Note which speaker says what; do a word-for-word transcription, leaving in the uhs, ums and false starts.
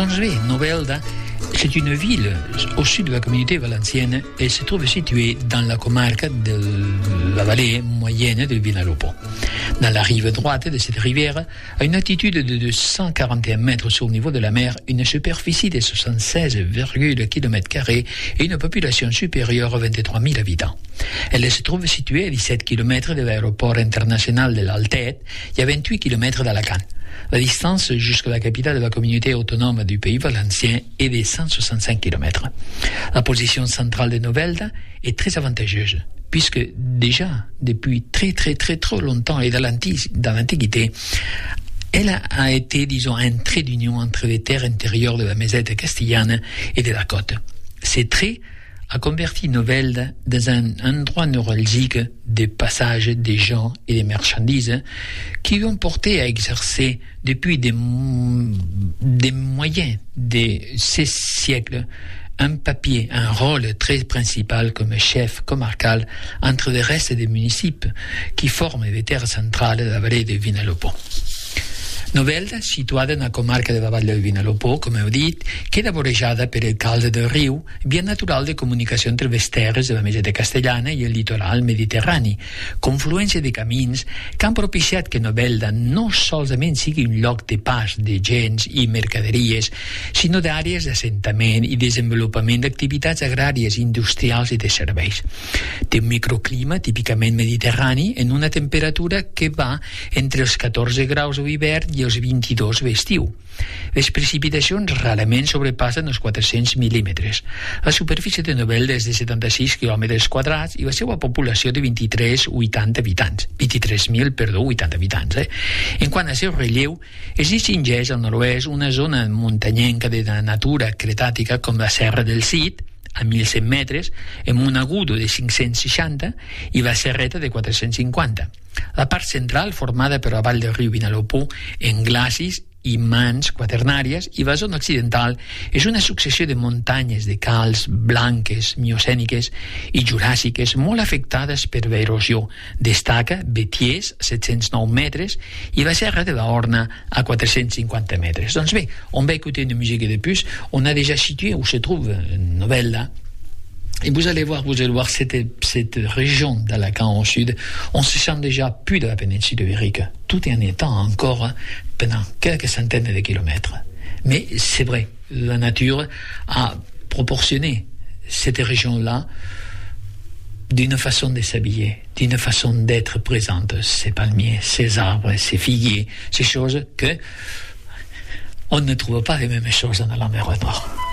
Speaker 1: Donc, je vais, Novelda, c'est une ville au sud de la communauté valencienne et se trouve située dans la comarque de la vallée moyenne du Vinalopó. Dans la rive droite de cette rivière, à une altitude de deux cent quarante et un mètres sur le niveau de la mer, une superficie de soixante-seize virgule kilomètres carrés et une population supérieure à vingt-trois mille habitants. Elle se trouve située à dix-sept kilomètres de l'aéroport international de l'Altet et à vingt-huit kilomètres d'Alacant. La distance jusqu'à la capitale de la communauté autonome du pays valencien est de cent soixante-cinq kilomètres. La position centrale de Novelda est très avantageuse, puisque déjà, depuis très très très trop longtemps et dans l'Antiquité, elle a été, disons, un trait d'union entre les terres intérieures de la mesette castillane et de la côte. Ces traits a converti Novelda dans un endroit neuralgique de passage des gens et des marchandises qui lui ont porté à exercer depuis des, des moyens de ces siècles un papier, un rôle très principal comme chef comarcal entre le reste des municipes qui forment les terres centrales de la vallée de Vinalopó. Novelda, situada en la comarca de la Vall del Vinalopó, com heu dit, queda vorejada per el calze del riu, via natural de comunicació entre les terres de la meseta castellana i el litoral mediterrani, confluència de camins que han propiciat que Novelda no solament sigui un lloc de pas de gens i mercaderies, sinó d'àrees d'assentament i desenvolupament d'activitats agràries, industrials i de serveis. Té un microclima típicament mediterrani en una temperatura que va entre els catorze graus a l'hivern i els vint-i-dos l'estiu. Les precipitacions rarament sobrepassen els quatre-cents mil·límetres. La superfície de Novelda és de setanta-sis quilòmetres quadrats i la seva població de vint-i-tres coma vuitanta habitants. vint-i-tres mil, perdó, vuitanta habitants. Eh? En quant al seu relleu, es distingeix al nord-oest una zona muntanyenca de natura cretàtica com la Serra del Cid, a mil cent metres, amb un agudo de cinc-cents seixanta i la serreta de quatre-cents cinquanta. La part central, formada per la vall del riu Vinalopó, en glacis i mans quaternàries, i la zona occidental és una successió de muntanyes de calç blanques, miocèniques i juràssiques molt afectades per l'erosió. Destaca Betiers, set-cents nou metres, i la Serra de la Horna a quatre-cents cinquanta metres. Doncs bé, on va écouter une musique de plus, on a déjà situé où se trouve Novelda. Et vous allez voir, vous allez voir cette, cette région d'Alacant au sud, on se sent déjà plus de la péninsule ibérique, tout en étant encore pendant quelques centaines de kilomètres. Mais c'est vrai, la nature a proportionné cette région-là d'une façon de s'habiller, d'une façon d'être présente, ces palmiers, ces arbres, ces figuiers, ces choses que on ne trouve pas les mêmes choses dans la mer Nord.